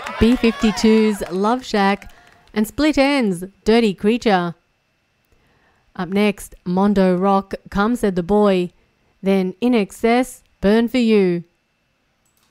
B-52's Love Shack, and Split Enz, Dirty Creature. Up next, Mondo Rock, Come Said the Boy, then In Excess, Burn for You.